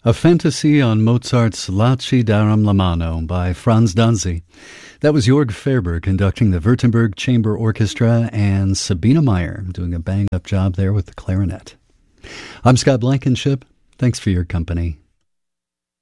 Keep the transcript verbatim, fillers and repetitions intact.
A Fantasy on Mozart's La Ci darum la mano by Franz Danzi. That was Jörg Ferber conducting the Württemberg Chamber Orchestra and Sabina Meyer doing a bang-up job there with the clarinet. I'm Scott Blankenship. Thanks for your company.